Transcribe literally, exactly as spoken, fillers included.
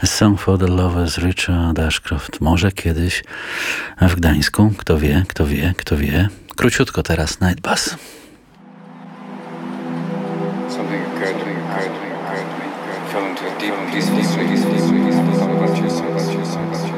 A Song for the Lovers Richard Ashcroft. Może kiedyś w Gdańsku. Kto wie, kto wie, kto wie. Króciutko teraz Night Bus. Something occurred to me, occurred to me, occurred to me. Fell into a deep, peaceful sleep. Thought about you so much, you so much.